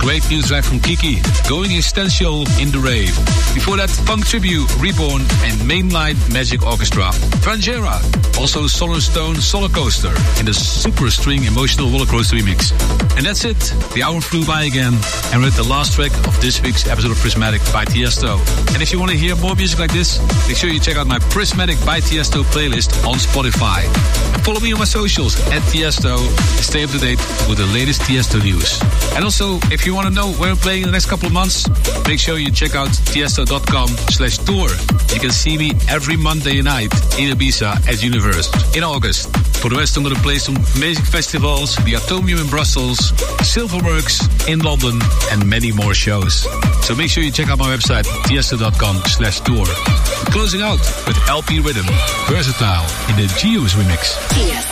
great new track from Kiki, Going Essential in the Rave. Before that, Punk Tribute, Reborn, and Mainline Magic Orchestra. Frangera, also Solar Stone, Solar Coaster, in the Super String Emotional Rollercoaster remix. And that's it. The hour flew by again, and we're at the last track of this week's episode of Prismatic by Tiesto. And if you want to hear more music like this, make sure you check out my Prismatic by Tiesto playlist on Spotify. And follow me on my socials at Tiesto to stay up to date with the latest Tiesto news. And also, if you want to know where I'm playing in the next couple of months, make sure you check out tiesto.com/tour. You can see me every Monday night in Ibiza at Universe in August. For the rest, I'm going to play some amazing festivals, the Atomium in Brussels, Silverworks in London, and many more shows. So make sure you check out my website, tiesto.com/tour. Closing out with LP Rhythm, Versatile in the Geos remix.